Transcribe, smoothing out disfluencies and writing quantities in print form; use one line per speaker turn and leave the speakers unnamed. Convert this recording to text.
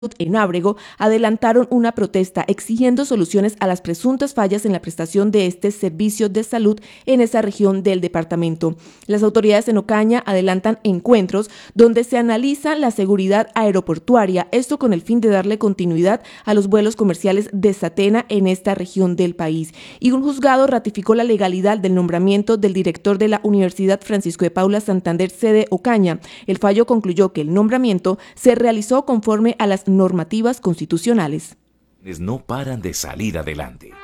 en Ábrego adelantaron una protesta exigiendo soluciones a las presuntas fallas en la prestación de este servicio de salud en esa región del departamento. Las autoridades en Ocaña adelantan encuentros donde se analiza la seguridad aeroportuaria, esto con el fin de darle continuidad a los vuelos comerciales de Satena en esta región del país. Y un juzgado ratificó la legalidad del nombramiento del director de la Universidad Francisco de Paula Santander, sede Ocaña. El fallo concluyó que el nombramiento se realizó conforme a las normativas constitucionales.
No paran de salir adelante.